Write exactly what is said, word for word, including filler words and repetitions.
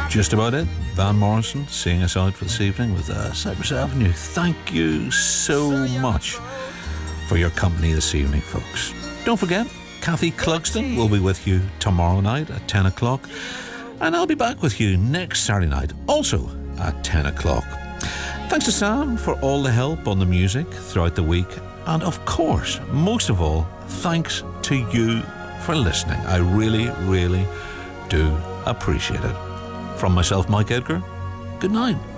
Just about it. Van Morrison seeing us out for this evening with uh, Cypress Avenue. Thank you so much for your company this evening, folks. Don't forget, Kathy Clugston will be with you tomorrow night at ten o'clock, and I'll be back with you next Saturday night, also at ten o'clock. Thanks to Sam for all the help on the music throughout the week, and of course, most of all, thanks to you for listening. I really, really do appreciate it. From myself, Mike Edgar, good night.